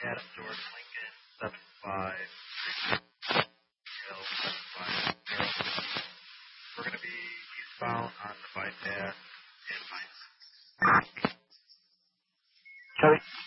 Adam George Lincoln 75. We're going to be eastbound on the bypass in Pines. Copy.